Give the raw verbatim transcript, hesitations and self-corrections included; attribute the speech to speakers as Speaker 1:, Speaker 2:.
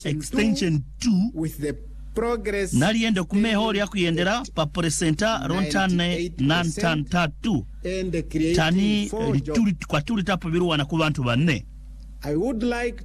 Speaker 1: extension two
Speaker 2: with the progress
Speaker 1: nalienda kumeho lya kuyendera pa presenta rontane nantantatu
Speaker 2: and the creating
Speaker 1: tani
Speaker 2: four
Speaker 1: lituli kwa tuli tapo biruwa na kubantu banne.
Speaker 2: I would like